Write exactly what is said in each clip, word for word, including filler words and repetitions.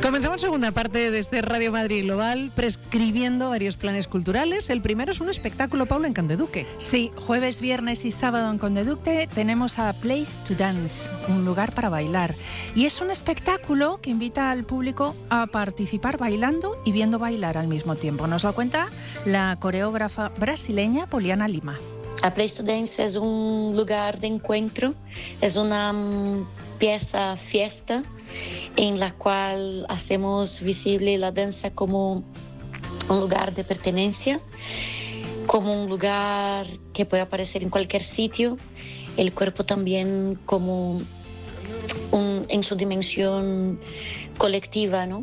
Comenzamos segunda parte desde Radio Madrid Global, prescribiendo varios planes culturales. El primero es un espectáculo, Paula, en Condeduque. Sí, jueves, viernes y sábado en Condeduque tenemos a Place to Dance, un lugar para bailar. Y es un espectáculo que invita al público a participar bailando y viendo bailar al mismo tiempo. Nos lo cuenta la coreógrafa brasileña Poliana Lima. A Place to Dance es un lugar de encuentro, es una um, pieza fiesta en la cual hacemos visible la danza como un lugar de pertenencia, como un lugar que puede aparecer en cualquier sitio, el cuerpo también como un, en su dimensión colectiva, ¿no?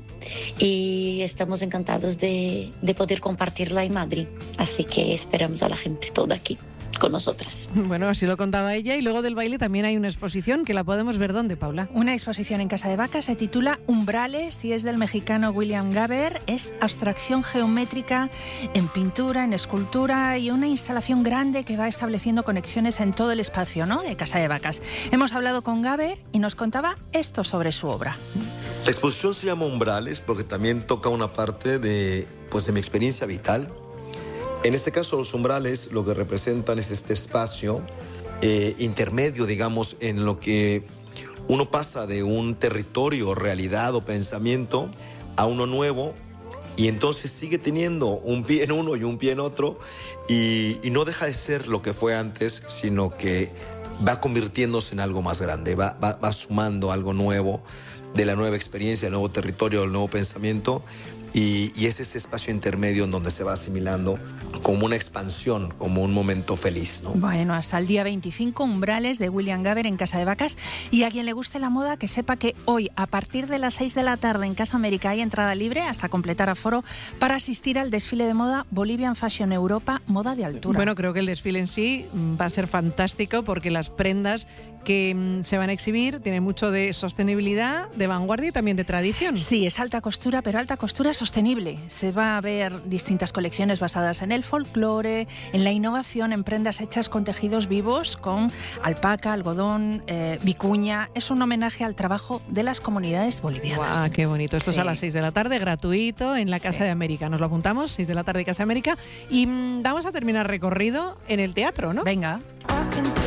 Y estamos encantados de, de poder compartirla en Madrid, así que esperamos a la gente toda aquí con nosotras. Bueno, así lo contaba ella. Y luego del baile también hay una exposición que la podemos ver ¿dónde, Paula? Una exposición en Casa de Vacas, se titula Umbrales y es del mexicano William Gaber. Es abstracción geométrica en pintura, en escultura y una instalación grande que va estableciendo conexiones en todo el espacio, ¿no?, de Casa de Vacas. Hemos hablado con Gaber y nos contaba esto sobre su obra. La exposición se llama Umbrales porque también toca una parte de, pues, de mi experiencia vital. En este caso, los umbrales lo que representan es este espacio eh, intermedio, digamos, en lo que uno pasa de un territorio, realidad o pensamiento a uno nuevo, y entonces sigue teniendo un pie en uno y un pie en otro, y, y no deja de ser lo que fue antes, sino que va convirtiéndose en algo más grande, va, va, va sumando algo nuevo de la nueva experiencia, del nuevo territorio, del nuevo pensamiento. Y, y es ese espacio intermedio en donde se va asimilando como una expansión, como un momento feliz, ¿no? Bueno, hasta el día veinticinco, Umbrales de William Gaber en Casa de Vacas. Y a quien le guste la moda, que sepa que hoy, a partir de las seis de la tarde en Casa América, hay entrada libre hasta completar aforo para asistir al desfile de moda Bolivian Fashion Europa, moda de altura. Bueno, creo que el desfile en sí va a ser fantástico porque las prendas que se van a exhibir tienen mucho de sostenibilidad, de vanguardia y también de tradición. Sí, es alta costura, pero alta costura sostenible. Se va a ver distintas colecciones basadas en el folclore, en la innovación, en prendas hechas con tejidos vivos, con alpaca, algodón, eh, vicuña. Es un homenaje al trabajo de las comunidades bolivianas. ¡Guau, qué bonito! Esto Sí. es a las seis de la tarde, gratuito, en la Casa Sí. de América. Nos lo apuntamos, seis de la tarde, Casa América. Y mmm, vamos a terminar recorrido en el teatro, ¿no? Venga.